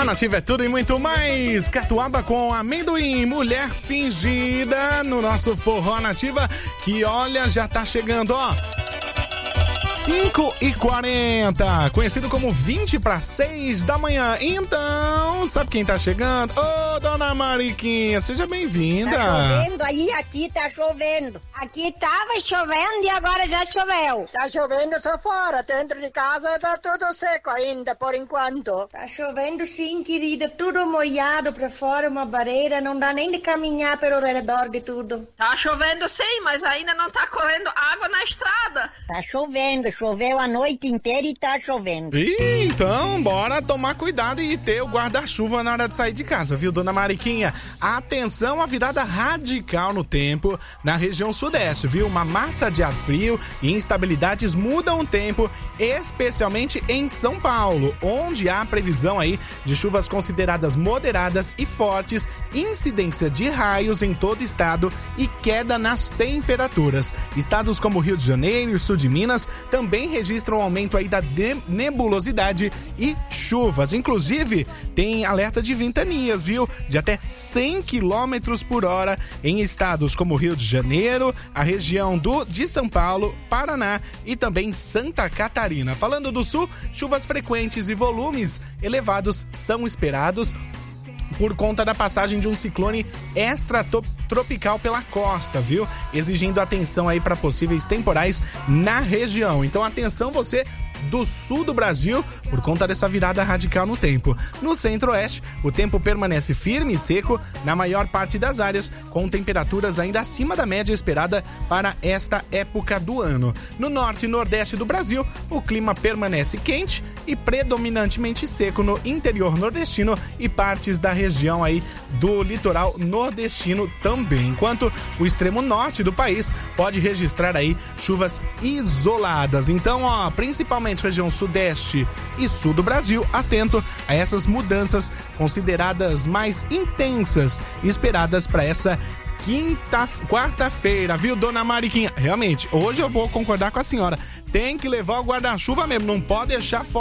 Nativa é tudo e muito mais. Catuaba com amendoim, mulher fingida no nosso Forró Nativa, que olha, já tá chegando, ó. 5h40, conhecido como 5:20 da manhã. Então, sabe quem tá chegando? Ô, dona Mariquinha, seja bem-vinda. Tá chovendo aí, aqui tá chovendo. Aqui tava chovendo e agora já choveu. Tá chovendo só fora, dentro de casa tá tudo seco ainda, por enquanto. Tá chovendo sim, querida, tudo molhado pra fora, uma barreira, não dá nem de caminhar pelo redor de tudo. Tá chovendo sim, mas ainda não tá correndo água na estrada. Tá chovendo, choveu a noite inteira e tá chovendo. Então, bora tomar cuidado e ter o guarda-chuva na hora de sair de casa, viu, dona Mariquinha? Atenção à virada radical no tempo na região sudeste, viu? Uma massa de ar frio e instabilidades mudam o tempo, especialmente em São Paulo, onde há previsão aí de chuvas consideradas moderadas e fortes, incidência de raios em todo o estado e queda nas temperaturas. Estados como Rio de Janeiro e sul de Minas também registram aumento aí da nebulosidade e chuvas. Inclusive, tem alerta de ventanias, viu? De até 100 km por hora em estados como Rio de Janeiro, a região de São Paulo, Paraná e também Santa Catarina. Falando do sul, chuvas frequentes e volumes elevados são esperados por conta da passagem de um ciclone extratropical pela costa, viu? Exigindo atenção aí para possíveis temporais na região. Então, atenção você do sul do Brasil, por conta dessa virada radical no tempo. No centro-oeste, o tempo permanece firme e seco na maior parte das áreas, com temperaturas ainda acima da média esperada para esta época do ano. No norte e nordeste do Brasil, o clima permanece quente e predominantemente seco no interior nordestino e partes da região aí do litoral nordestino também, enquanto o extremo norte do país pode registrar aí chuvas isoladas. Então, ó, principalmente região sudeste e sul do Brasil, atento a essas mudanças consideradas mais intensas esperadas para essa quarta-feira, viu, dona Mariquinha? Realmente, hoje eu vou concordar com a senhora. Tem que levar o guarda-chuva mesmo, não pode deixar fora.